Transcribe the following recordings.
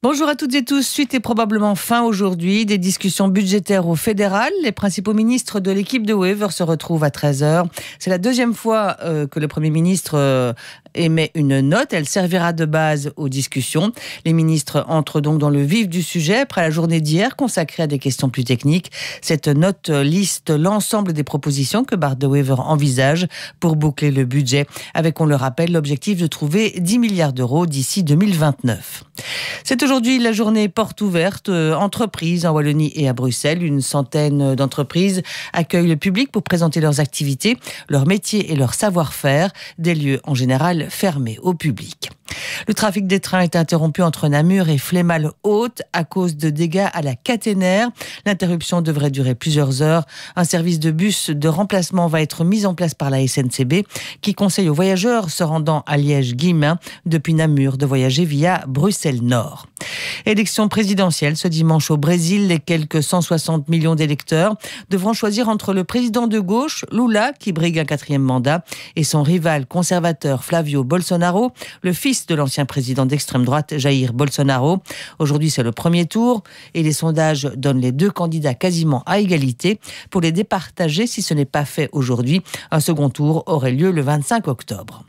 Bonjour à toutes et tous. Suite et probablement fin aujourd'hui des discussions budgétaires au fédéral. Les principaux ministres de l'équipe de Wever se retrouvent à 13h. C'est la deuxième fois que le Premier ministre émet une note. Elle servira de base aux discussions. Les ministres entrent donc dans le vif du sujet après la journée d'hier consacrée à des questions plus techniques. Cette note liste l'ensemble des propositions que Bart de Wever envisage pour boucler le budget, avec, on le rappelle, l'objectif de trouver 10 milliards d'euros d'ici 2029. C'est aujourd'hui la journée porte ouverte entreprises en Wallonie et à Bruxelles. Une centaine d'entreprises accueillent le public pour présenter leurs activités, leurs métiers et leur savoir-faire, des lieux en général fermés au public. Le trafic des trains est interrompu entre Namur et Flémal-Haute à cause de dégâts à la caténaire. L'interruption devrait durer plusieurs heures. Un service de bus de remplacement va être mis en place par la SNCB qui conseille aux voyageurs se rendant à Liège-Guillemins depuis Namur de voyager via Bruxelles-Nord. Élection présidentielle ce dimanche au Brésil. Les quelques 160 millions d'électeurs devront choisir entre le président de gauche, Lula, qui brigue un 4e mandat, et son rival conservateur Flávio Bolsonaro, le fils de l'ancien président d'extrême droite Jair Bolsonaro. Aujourd'hui, c'est le premier tour et les sondages donnent les deux candidats quasiment à égalité. Pour les départager, si ce n'est pas fait aujourd'hui, un second tour aurait lieu le 25 octobre.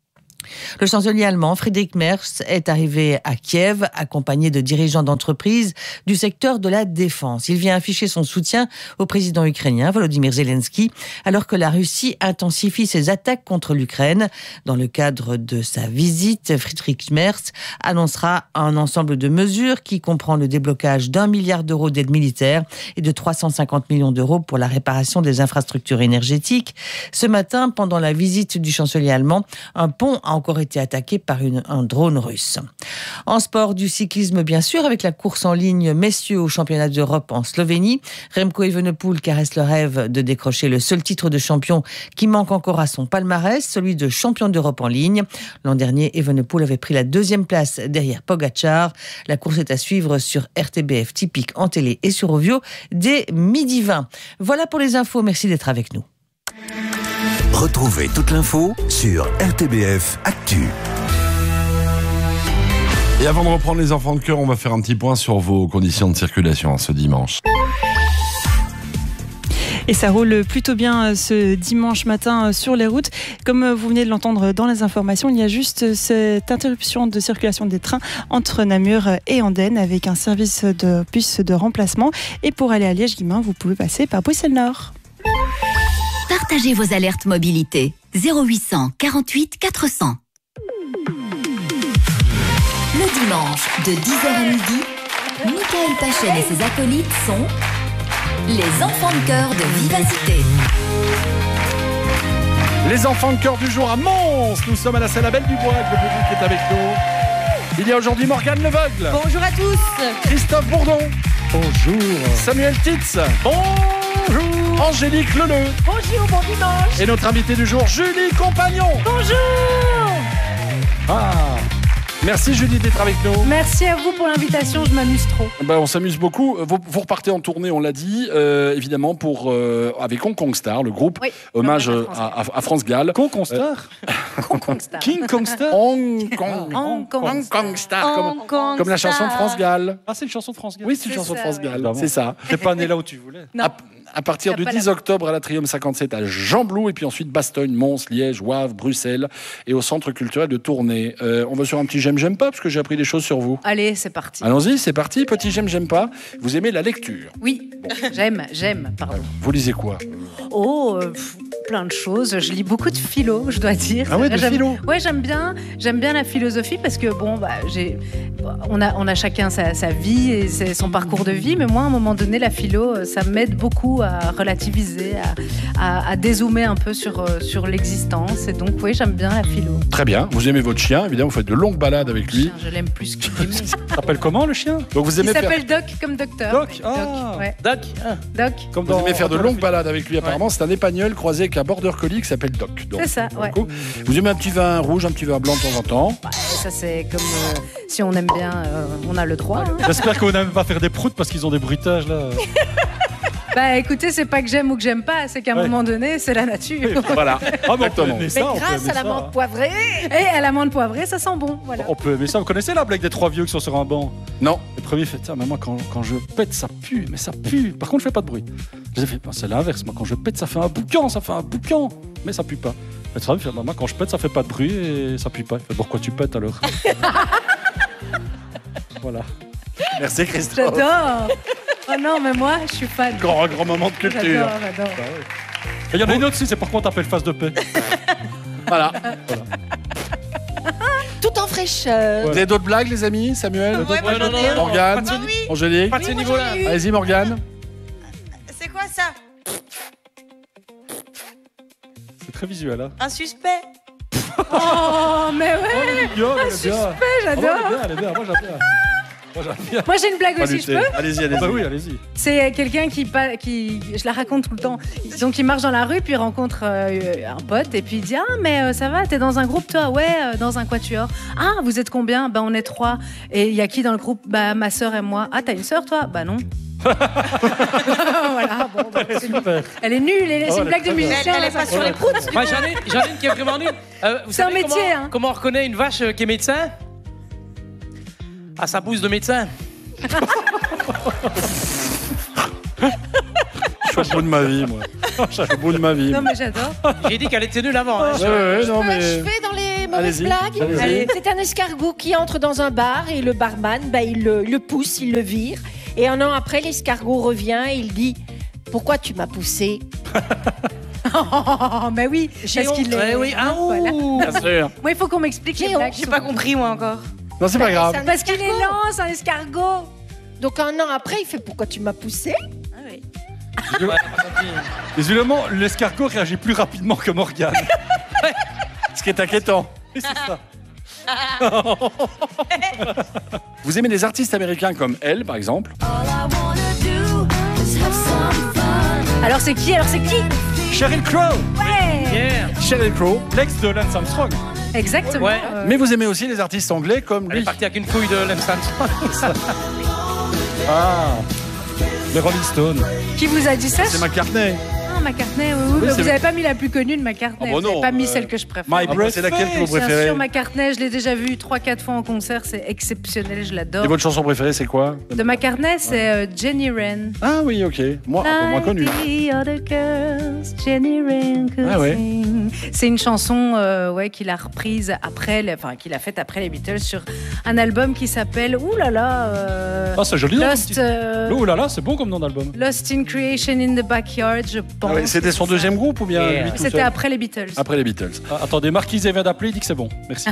Le chancelier allemand Friedrich Merz est arrivé à Kiev, accompagné de dirigeants d'entreprises du secteur de la défense. Il vient afficher son soutien au président ukrainien Volodymyr Zelensky, alors que la Russie intensifie ses attaques contre l'Ukraine. Dans le cadre de sa visite, Friedrich Merz annoncera un ensemble de mesures qui comprend le déblocage d'1 milliard d'euros d'aide militaire et de 350 millions d'euros pour la réparation des infrastructures énergétiques. Ce matin, pendant la visite du chancelier allemand, un pont a encore été attaqué par un drone russe. En sport, du cyclisme bien sûr, avec la course en ligne messieurs au championnat d'Europe en Slovénie. Remco Evenepoel caresse le rêve de décrocher le seul titre de champion qui manque encore à son palmarès, celui de champion d'Europe en ligne. L'an dernier, Evenepoel avait pris la 2e place derrière Pogacar. La course est à suivre sur RTBF Typique en télé et sur Ovio dès 12h20. Voilà pour les infos, merci d'être avec nous. Retrouvez toute l'info sur RTBF Actu. Et avant de reprendre les enfants de cœur, on va faire un petit point sur vos conditions de circulation ce dimanche. Et ça roule plutôt bien ce dimanche matin sur les routes. Comme vous venez de l'entendre dans les informations, il y a juste cette interruption de circulation des trains entre Namur et Andenne avec un service de bus de remplacement. Et pour aller à Liège-Guillemins, vous pouvez passer par Bruxelles-Nord. Partagez vos alertes mobilité. 0800 48 400. Le dimanche, de 10h à midi, Michael Pachen et ses acolytes sont les enfants de cœur de Vivacité. Les enfants de cœur du jour à Mons. Nous sommes à la salle Abel Dubois, le public est avec nous. Il y a aujourd'hui Morgane Leveugle. Bonjour à tous. Christophe Bourdon. Bonjour. Samuel Titz. Bonjour. Angélique Leleu. Bonjour, bon dimanche. Et notre invité du jour, Julie Compagnon. Bonjour. Merci Julie d'être avec nous. Merci à vous pour l'invitation, je m'amuse trop. On s'amuse beaucoup. Vous repartez en tournée, on l'a dit, évidemment, avec Hong Kong Star, le groupe, oui, hommage à France Gall. Hong Kong Star King Kong Star Hong Kong Star. Comme la chanson de France Gall. Ah, c'est une chanson de France Gall. Oui, c'est une chanson de France Gall. Ouais. C'est ça. T'es pas né là où tu voulais. Non. À partir du 10 octobre à l'Atrium 57 à Jean-Blou, et puis ensuite Bastogne, Mons, Liège, Wavre, Bruxelles et au Centre culturel de Tournai. On va sur un petit j'aime pas, parce que j'ai appris des choses sur vous. Allez, c'est parti. Allons-y, c'est parti, petit j'aime pas. Vous aimez la lecture? Oui, j'aime, pardon. Vous lisez quoi? Plein de choses. Je lis beaucoup de philo, je dois dire. Ah ouais, de philo? Ouais, j'aime bien la philosophie parce que on a chacun sa vie et son parcours de vie, mais moi, à un moment donné, la philo, ça m'aide beaucoup à relativiser, à dézoomer un peu sur l'existence. Et donc, oui, j'aime bien la philo. Très bien. Vous aimez votre chien, évidemment, vous faites de longues balades avec lui. Je l'aime plus que lui. Il s'appelle comment le chien? Donc vous aimez Il s'appelle Doc comme docteur. Doc, Doc, ouais. Doc. Doc. Comme Vous aimez faire de longues balades avec lui, apparemment. Ouais. C'est un épagnol croisé avec un border collie qui s'appelle Doc. Donc, c'est ça, ouais. Vous aimez un petit vin rouge, un petit vin blanc de temps en temps? Ça, c'est comme si on aime bien, on a le droit. Hein. J'espère qu'on n'aime pas faire des proutes parce qu'ils ont des bruitages là. Bah écoutez, c'est pas que j'aime ou que j'aime pas, c'est qu'à un moment donné, c'est la nature. Voilà, Ah, exactement. Mais grâce à la menthe poivrée. Et à l'amande poivrée, ça sent bon. Voilà. On peut aimer ça. Vous connaissez la blague des 3 vieux qui sont sur un banc? Non. Le premier fait, tiens, mais moi quand je pète, ça pue, mais ça pue. Par contre, je fais pas de bruit. J'ai fait, c'est l'inverse. Moi, quand je pète, ça fait un boucan, mais ça pue pas. Le troisième fait, moi, quand je pète, ça fait pas de bruit et ça pue pas. Il fait, pourquoi tu pètes alors? Voilà. Merci Christophe. J'adore. Oh non, mais moi, je suis fan. Grand moment de culture. J'adore. Et il y en a une autre aussi, c'est pourquoi on t'appelle face de paix. Voilà. Tout en fraîcheur. Vous avez d'autres blagues, les amis? Samuel? Ouais, moi, j'en ai un. Morgane? Ah oui. Angélique? Pas de ce niveau-là. Allez-y, Morgane. C'est quoi ça? C'est très visuel, hein. Un suspect? Oh, mais ouais. Un suspect, j'adore. Elle est bien, moi j'aime bien. Moi, j'ai une blague aussi, je peux? Allez-y, allez-y. Bah oui, allez-y. C'est quelqu'un qui, je la raconte tout le temps. Donc, il marche dans la rue, puis il rencontre un pote, et puis il dit: ah, mais ça va, t'es dans un groupe, toi? Ouais, dans un quatuor. Ah, vous êtes combien? Bah, on est 3. Et il y a qui dans le groupe? Bah, ma sœur et moi. Ah, t'as une sœur, toi? Bah, non. Voilà, bon, bah, elle est nulle, c'est une blague de musicien. Elle est pas sur les proutes. Moi, j'en ai une qui est vraiment nulle. Vous C'est un savez métier, hein. comment on reconnaît une vache qui est médecin? À sa bouse de médecin. Je suis au bout de ma vie, moi. Je suis au bout de ma vie. Non, mais j'adore. J'ai dit qu'elle était nulle avant. Hein. Ouais, non, mais... Je fais dans les mauvaises Allez-y, blagues. allez-y. Allez. C'est un escargot qui entre dans un bar et le barman, il le pousse, il le vire. Et un an après, l'escargot revient et il dit: pourquoi tu m'as poussé? Oh, mais oui, J'ai parce qu'il honte. est. Ouais, oui, ah, Voilà. Bien sûr. Moi, il faut qu'on m'explique les J'ai blagues. J'ai pas compris, moi, encore. Non, c'est pas grave. C'est un Parce qu'il est escargot. lent, c'est un escargot. Donc un an après, il fait: pourquoi tu m'as poussé? Ah oui. Visiblement, l'escargot réagit plus rapidement que Morgane. Ce qui est inquiétant. Oui, c'est ça. Vous aimez des artistes américains comme elle, par exemple? Alors, c'est qui? Sheryl Crow, Ouais. Yeah. Sheryl Crow. l'ex de Lance Armstrong. Exactement. Ouais. Mais vous aimez aussi les artistes anglais comme Elle est lui. partie avec une couille de Lance Armstrong. Ah, les Rolling Stones. Qui vous a dit ça? C'est McCartney. Ah, McCartney, oui. Oui, Mais c'est vous n'avez pas mis la plus connue de McCartney. Ah, bah Vous non, n'avez pas mis celle que je préfère. My Breath C'est laquelle que vous Bien préférez? sûr, McCartney, je l'ai déjà vu 3-4 fois en concert, c'est exceptionnel, je l'adore. Et votre chanson préférée, c'est quoi? De McCartney, c'est Jenny Wren. Ah oui, ok. Moi, un peu moins connu. Like the other girls, Jenny Wren could Ah ouais. sing. C'est une chanson qu'il a reprise après, qu'il a faite après les Beatles sur un album qui s'appelle Ah, c'est joli. Hein, Lost, Oh là là, c'est bon comme nom d'album. Lost in Creation in the Backyard, je pense. Ah ouais, c'était son deuxième groupe ou bien Yeah. lui tout C'était seul? après les Beatles. Après les Beatles. Ah, attendez, Marquise vient d'appeler, il dit que c'est bon. Merci.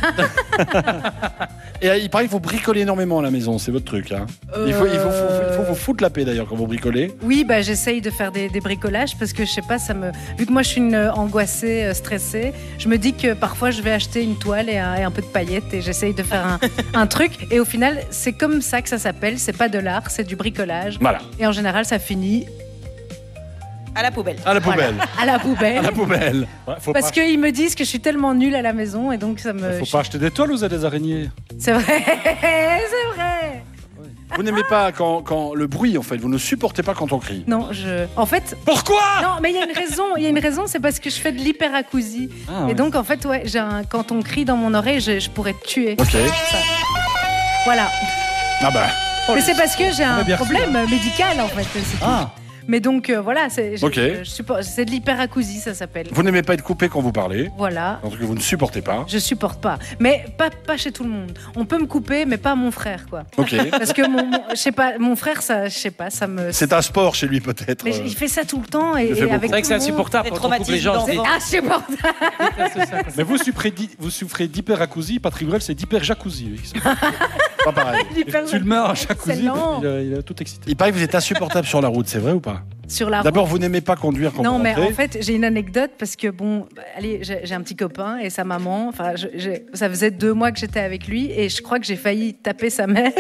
Et il paraît qu'il faut bricoler énormément à la maison, c'est votre truc. Hein. Il faut vous foutre la paix d'ailleurs quand vous bricolez. Oui, j'essaye de faire des bricolages parce que je sais pas, vu que moi je suis une angoissée, stressée, je me dis que parfois je vais acheter une toile et un peu de paillettes et j'essaye de faire un truc. Et au final, c'est comme ça que ça s'appelle. C'est pas de l'art, c'est du bricolage. Voilà. Et en général, ça finit À la poubelle. À la poubelle. à la poubelle. À la poubelle. Ouais, faut Parce pas, qu'ils me disent que je suis tellement nulle à la maison et donc ça me. faut pas acheter des toiles ou des araignées. C'est vrai, c'est vrai. Vous n'aimez pas quand le bruit, en fait. Vous ne supportez pas quand on crie. Non, En fait. Pourquoi? Non, mais il y a une raison. Il y a une raison, c'est parce que je fais de l'hyperacousie. Ah, Et ouais. donc, en fait, ouais, quand on crie dans mon oreille, je pourrais te tuer. Ok. Voilà. Ah bah. Mais c'est parce que j'ai un bien reçu, problème médical, en fait. c'est tout. Ah, Mais donc, voilà, c'est Ok. c'est de l'hyperacousie, ça s'appelle. Vous n'aimez pas être coupé quand vous parlez. Voilà. En tout cas, vous ne supportez pas. Je supporte pas. Mais pas chez tout le monde. On peut me couper, mais pas mon frère, quoi. Ok. Parce que je sais pas, mon frère, ça, je sais pas, ça me. C'est un sport chez lui, peut-être. Mais il fait ça tout le temps et, Il le fait et beaucoup. avec C'est vrai que tout c'est le monde. insupportable Des quand on coupe les gens. traumatismes d'enfant. Insupportable. mais vous souffrez d'hyperacousie. Patrick Bruel, c'est d'hyperjacousie. Oui. Pas pareil. Tu le mets en jacuzzi, Excellent. il est tout excité. Il paraît que vous êtes insupportable sur la route, c'est vrai ou pas? Sur la D'abord, vous n'aimez pas conduire quand Non, vous mais rentrez. en fait, j'ai une anecdote parce que, allez, j'ai un petit copain et sa maman, ça faisait 2 mois que j'étais avec lui et je crois que j'ai failli taper sa mère.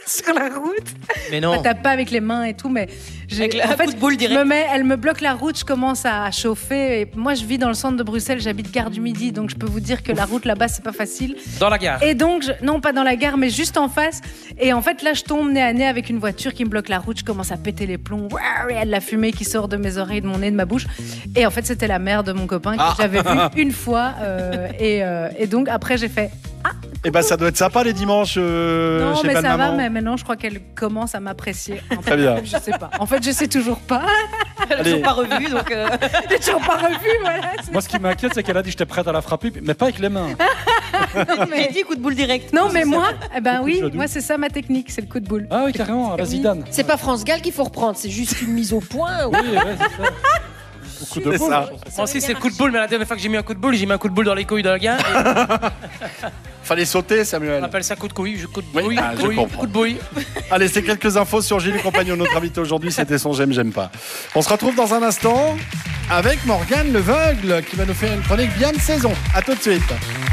sur la route. Mais non. Je tape pas avec les mains et tout, mais Un coup de boule direct. elle me bloque la route, je commence à chauffer. Et moi, je vis dans le centre de Bruxelles, j'habite Gare du Midi, donc je peux vous dire que la route là-bas, c'est pas facile. Dans la gare. Et donc, non pas dans la gare, mais juste en face. Et en fait, là, je tombe nez à nez avec une voiture qui me bloque la route. Je commence à péter les plombs. Il y a de la fumée qui sort de mes oreilles, de mon nez, de ma bouche. Et en fait, c'était la mère de mon copain que j'avais vu une fois. Et donc, après, j'ai fait. Eh ben, ça doit être sympa les dimanches Non, chez mais ça Maman. va, mais maintenant, je crois qu'elle commence à m'apprécier. Très bien. Je sais pas. En fait, je sais toujours pas. Elle Allez. ne pas revue, donc. J'ai toujours pas revu, voilà. Moi, ce qui m'inquiète, c'est qu'elle a dit j'étais prête à la frapper, mais pas avec les mains. Mais dit coup de boule direct. Non, mais moi, eh ben oui, Coup de moi, c'est ça ma technique, c'est le coup de boule. Ah oui, carrément, à la Zidane. C'est pas France Gall qu'il faut reprendre, c'est juste une mise au point. Oui, ouais, c'est ça. Au coup de C'est boule. ça. Moi aussi, c'est le coup de boule, mais la dernière fois que j'ai mis un coup de boule, j'ai mis un coup de boule dans les couilles de la gare. Fallait sauter, On Samuel. appelle ça coup de couille, coup de Oui, bouille, je couille, comprends. coup de bouille. Allez, c'est quelques infos sur Gilles Compagnon. Notre invité aujourd'hui, c'était son j'aime pas. On se retrouve dans un instant avec Morgane Leveugle qui va nous faire une chronique bien de saison. À tout de suite.